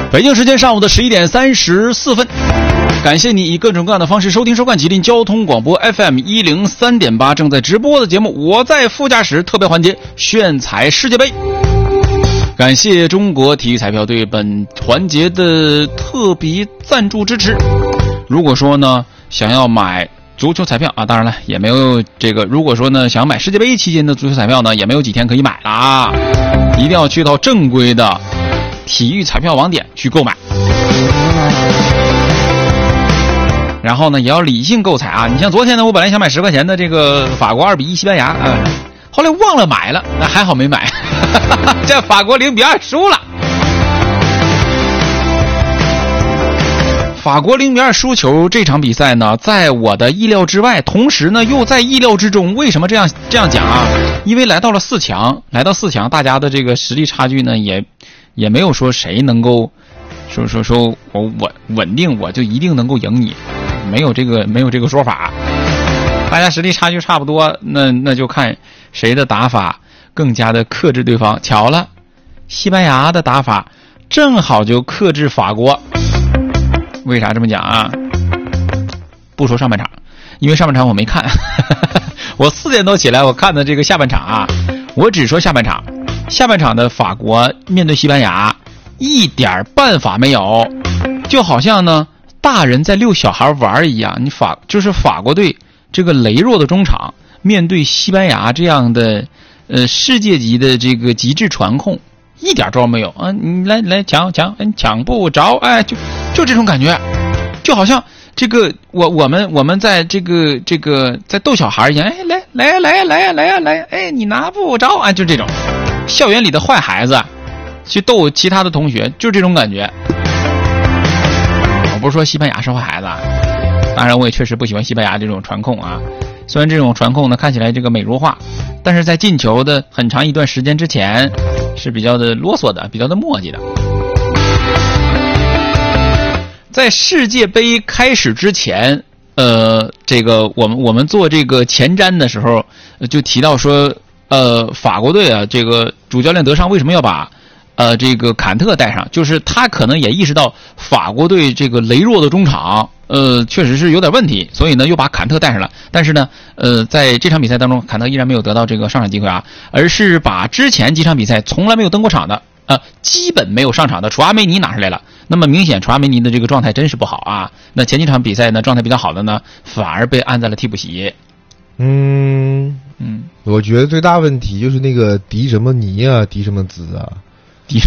北京时间上午的11点34分，感谢你以各种各样的方式收听收看吉林交通广播 FM103.8 正在直播的节目，我在副驾驶特别环节炫彩世界杯。感谢中国体育彩票对本环节的特别赞助支持。如果说呢想要买足球彩票啊，当然了也没有这个，如果说呢想买世界杯期间的足球彩票呢，也没有几天可以买了啊，一定要去到正规的体育彩票网点去购买。然后呢也要理性购彩啊，你像昨天呢我本来想买10块钱的这个法国2-1西班牙后来忘了买了，那还好没买这法国0-2输了。法国0-2输球这场比赛呢在我的意料之外，同时呢又在意料之中。为什么这样讲啊？因为来到4强，大家的这个实力差距呢也没有说谁能够说我稳定我就一定能够赢你，没有这个说法。大家实力差距差不多，那就看谁的打法更加的克制对方。巧了，西班牙的打法正好就克制法国。为啥这么讲啊？不说上半场，因为上半场我没看我4点多起来我看的这个下半场啊，我只说下半场。下半场的法国面对西班牙一点办法没有，就好像呢大人在遛小孩玩一样。就是法国队这个羸弱的中场面对西班牙这样的世界级的这个极致传控，一点招没有啊！你来抢不着，就这种感觉，就好像这个我们在这个在逗小孩一样，来，你拿不着啊，就这种校园里的坏孩子去逗其他的同学，就这种感觉。我不是说西班牙是坏孩子啊，当然我也确实不喜欢西班牙这种传控啊。虽然这种传控呢看起来这个美如画，但是在进球的很长一段时间之前是比较的啰嗦的，比较的磨叽的。在世界杯开始之前，这个我们做这个前瞻的时候就提到说，法国队啊，这个主教练德尚为什么要把这个坎特带上，就是他可能也意识到法国队这个羸弱的中场确实是有点问题，所以呢又把坎特带上了。但是呢在这场比赛当中坎特依然没有得到这个上场机会啊，而是把之前几场比赛从来没有登过场的基本没有上场的楚阿梅尼拿上来了。那么明显楚阿梅尼的这个状态真是不好啊，那前几场比赛呢状态比较好的呢反而被按在了替补席。 我觉得最大问题就是那个迪什么尼啊，迪什么兹啊，